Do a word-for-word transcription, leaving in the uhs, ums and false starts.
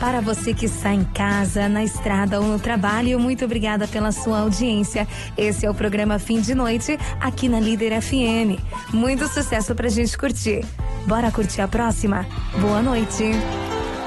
Para você que está em casa, na estrada ou no trabalho, muito obrigada pela sua audiência. Esse é o programa Fim de Noite, aqui na Líder F M. Muito sucesso pra gente curtir. Bora curtir a próxima? Boa noite.